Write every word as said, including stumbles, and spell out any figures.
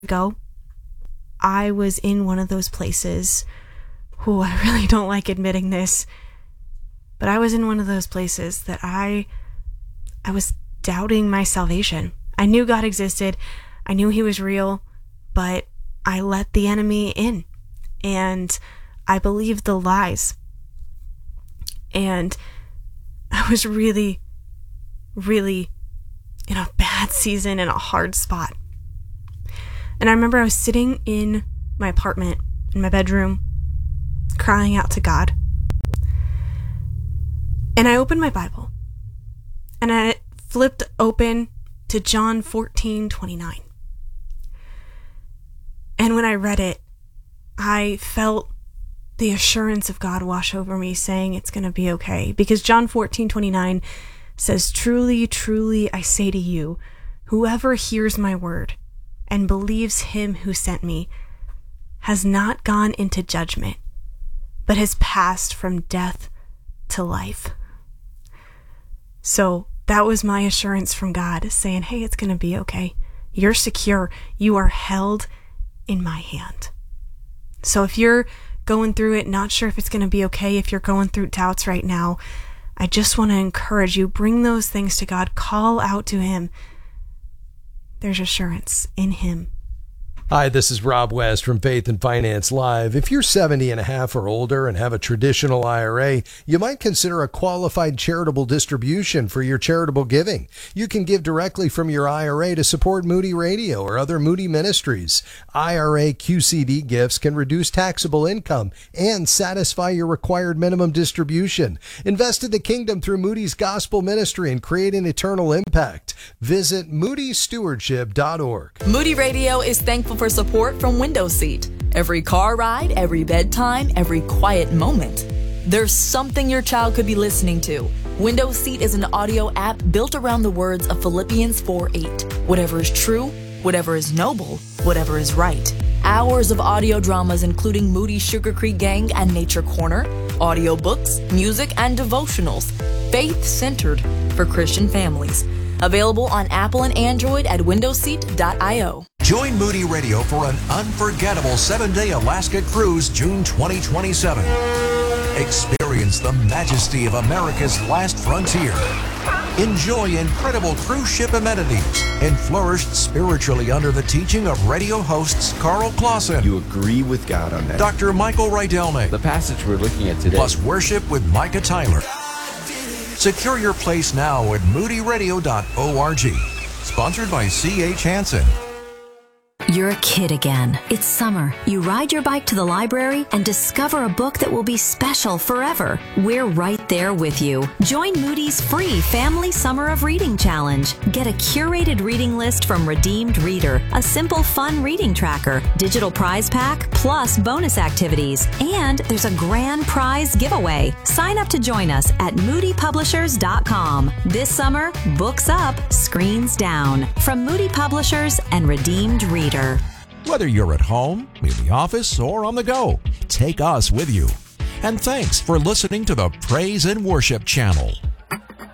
ago, I was in one of those places. Oh, I really don't like admitting this, but I was in one of those places that I, I was doubting my salvation. I knew God existed. I knew he was real, but I let the enemy in, and I believed the lies. And I was really, really in a bad season, in a hard spot. And I remember I was sitting in my apartment, in my bedroom, crying out to God. And I opened my Bible, and I flipped open to John fourteen twenty-nine. And when I read it, I felt the assurance of God wash over me, saying it's going to be okay. Because John fourteen twenty-nine says, "Truly, truly, I say to you, whoever hears my word and believes him who sent me has not gone into judgment, but has passed from death to life." So that was my assurance from God, saying, hey, it's going to be okay. You're secure. You are held in my hand. So if you're going through it, not sure if it's going to be okay, if you're going through doubts right now, I just want to encourage you, bring those things to God, call out to him. There's assurance in him. Hi, this is Rob West from Faith and Finance Live. If you're seventy and a half or older and have a traditional I R A, you might consider a qualified charitable distribution for your charitable giving. You can give directly from your I R A to support Moody Radio or other Moody ministries. I R A Q C D gifts can reduce taxable income and satisfy your required minimum distribution. Invest in the kingdom through Moody's Gospel Ministry and create an eternal impact. Visit moody stewardship dot org. Moody Radio is thankful for support from Window Seat. Every car ride, every bedtime, every quiet moment, there's something your child could be listening to. Window Seat is an audio app built around the words of Philippians four eight. Whatever is true, whatever is noble, whatever is right. Hours of audio dramas including Moody Sugar Creek Gang and Nature Corner, audio books, music, and devotionals, faith-centered for Christian families. Available on Apple and Android at window seat dot io. Join Moody Radio for an unforgettable seven-day Alaska cruise June twenty twenty-seven. Experience the majesty of America's last frontier. Enjoy incredible cruise ship amenities and flourish spiritually under the teaching of radio hosts Carl Clausen. You agree with God on that. Doctor Michael Rydelnik. The passage we're looking at today. Plus worship with Micah Tyler. Secure your place now at moody radio dot org. Sponsored by C H Hansen. You're a kid again. It's summer. You ride your bike to the library and discover a book that will be special forever. We're right there with you. Join Moody's free Family Summer of Reading Challenge. Get a curated reading list from Redeemed Reader, a simple, fun reading tracker, digital prize pack, plus bonus activities. And there's a grand prize giveaway. Sign up to join us at moody publishers dot com. This summer, books up, screens down. From Moody Publishers and Redeemed Reader. Whether you're at home, in the office, or on the go, take us with you. And thanks for listening to the Praise and Worship Channel.